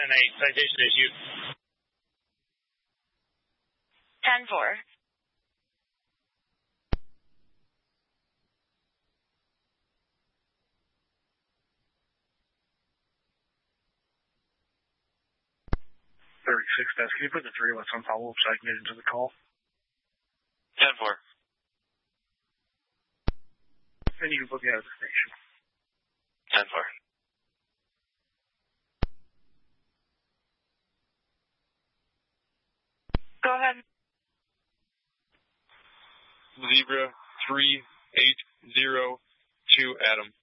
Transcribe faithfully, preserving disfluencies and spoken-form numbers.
eight, citation issue. ten four. thirty-six, that's, can you put the three of us on follow-up so I can get into the call? ten four. And you can put me out of the station. ten four. Go ahead. Zebra three eight zero two Adam.